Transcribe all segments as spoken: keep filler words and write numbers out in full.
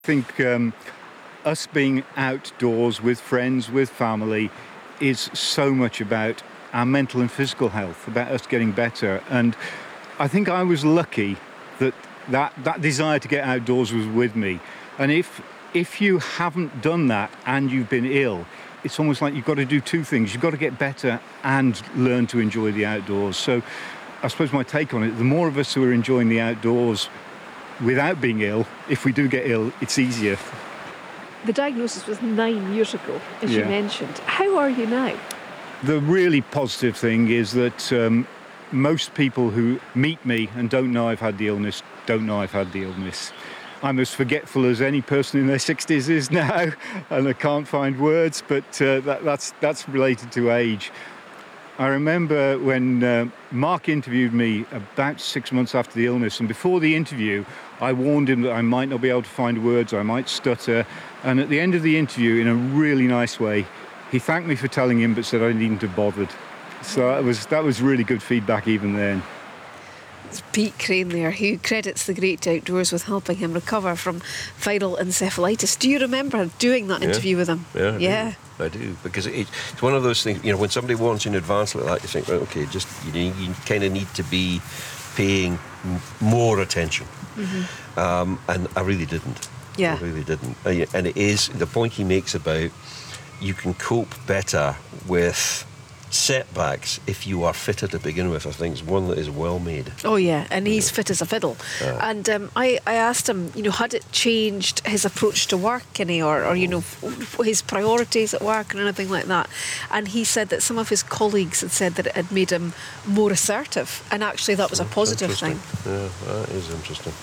I think um, us being outdoors with friends, with family, is so much about our mental and physical health, about us getting better. And I think I was lucky that that, that desire to get outdoors was with me. And if if you haven't done that and you've been ill, it's almost like you've got to do two things. You've got to get better and learn to enjoy the outdoors. So I suppose my take on it, the more of us who are enjoying the outdoors without being ill, if we do get ill, it's easier. The diagnosis was nine years ago, as Yeah. you mentioned. How are you now? The really positive thing is that um, most people who meet me and don't know I've had the illness don't know I've had the illness. I'm as forgetful as any person in their sixties is now, and I can't find words, but uh, that, that's, that's related to age. I remember when uh, Mark interviewed me about six months after the illness, and before the interview, I warned him that I might not be able to find words, I might stutter, and at the end of the interview, in a really nice way, he thanked me for telling him, but said I needn't have bothered. So that was, that was really good feedback even then. It's Pete Crane there, who credits the Great Outdoors with helping him recover from viral encephalitis. Do you remember doing that Yeah. interview with him? Yeah, I Yeah. do. I do, because it, it's one of those things, you know, when somebody wants you in advance like that, you think, right, okay, just, you, need, you kind of need to be paying m- more attention. Mm-hmm. Um, and I really didn't. Yeah. I really didn't. Uh, yeah, And it is, the point he makes about you can cope better with setbacks if you are fitter to begin with, I think is one that is well made. Oh yeah, and he's fit as a fiddle. Uh. And um, I, I asked him, you know, had it changed his approach to work any, or, or you know, f- his priorities at work and anything like that? And he said that some of his colleagues had said that it had made him more assertive, and actually that was a positive thing. Yeah, that is interesting.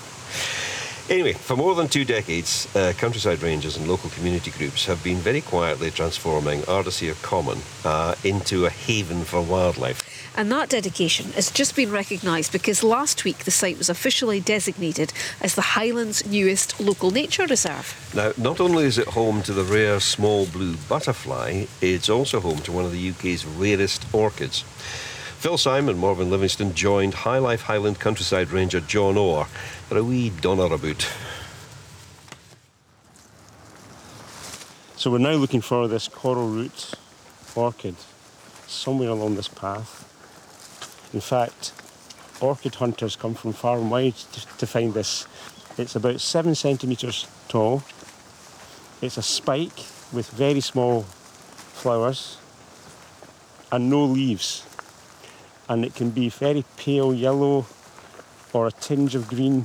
Anyway, for more than two decades, uh, Countryside Rangers and local community groups have been very quietly transforming Ardersier Common uh, into a haven for wildlife. And that dedication has just been recognised because last week the site was officially designated as the Highlands' newest local nature reserve. Now, not only is it home to the rare small blue butterfly, it's also home to one of the U K's rarest orchids. Phil Simon and Morven Livingston joined High Life Highland Countryside Ranger John Orr for a wee donner about. So we're now looking for this coral root orchid somewhere along this path. In fact, orchid hunters come from far and wide to, to find this. It's about seven centimetres tall. It's a spike with very small flowers and no leaves. And it can be very pale yellow or a tinge of green.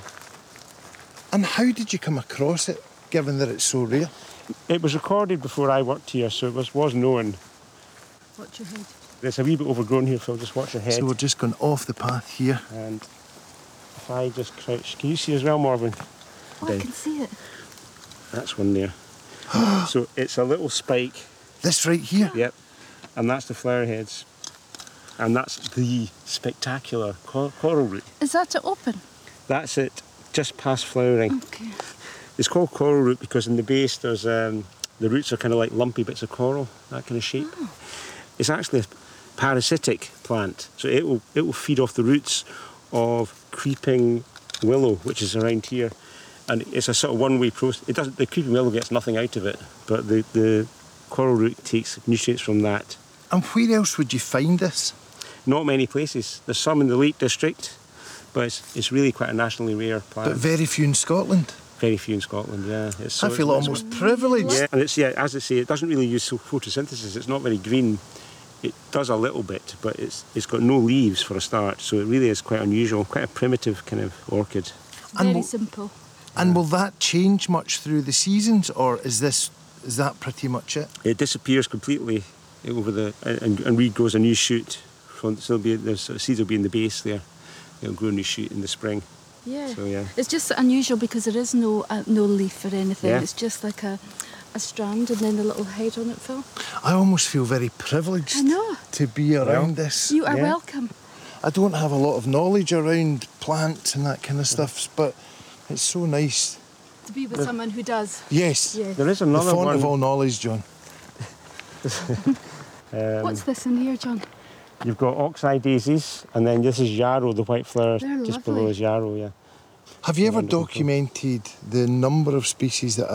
And how did you come across it, given that it's so rare? It was recorded before I worked here, so it was, was known. Watch your head. It's a wee bit overgrown here, Phil, just watch your head. So we're just going off the path here. And if I just crouch, can you see as well, Morven? Oh, I can see it. That's one there. So it's a little spike. This right here? Yep. And that's the flower heads. And that's the spectacular cor- coral root. Is that to open? That's it, just past flowering. Okay. It's called coral root because in the base there's um, the roots are kind of like lumpy bits of coral, that kind of shape. Oh. It's actually a parasitic plant, so it will it will feed off the roots of creeping willow, which is around here, and it's a sort of one-way process. It doesn't. The creeping willow gets nothing out of it, but the the coral root takes nutrients from that. And where else would you find this? Not many places. There's some in the Lake District, but it's, it's really quite a nationally rare plant. But very few in Scotland. Very few in Scotland, yeah. It's so, I feel it's- almost privileged. Yeah, and it's, yeah, as I say, it doesn't really use photosynthesis. It's not very green. It does a little bit, but it's it's got no leaves for a start, so it really is quite unusual, quite a primitive kind of orchid. And Very will- simple. And will that change much through the seasons, or is this is that pretty much it? It disappears completely over the and, and regrows a new shoot. From, so there'll be the sort of seeds will be in the base there. It'll grow a new shoot in the spring. Yeah. So yeah. It's just unusual because there is no uh, no leaf or anything. Yeah. It's just like a, a strand and then the little head on it, Phil. I almost feel very privileged I know. to be around Well, this. You are Yeah. welcome. I don't have a lot of knowledge around plants and that kind of stuff, but it's so nice. To be with someone who does. Yes. Yes. There is The another font one. of all knowledge, John. um, What's this in here, John? You've got oxeye daisies, and then this is yarrow, the white flower They're just lovely. below is yarrow, yeah. Have you ever under control. documented the number of species that are